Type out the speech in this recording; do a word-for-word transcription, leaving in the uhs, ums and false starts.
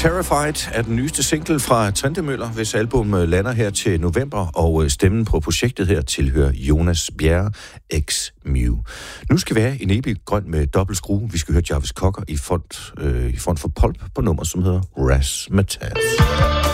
Terrified er den nyeste single fra Trentemøller, hvis album lander her til november, og stemmen på projektet her tilhører Jonas Bjerre x Mew. Nu skal vi have en E P grøn med dobbelt skrue. Vi skal høre Jarvis Cocker i front, øh, i front for Pulp på nummer, som hedder Razzmatazz.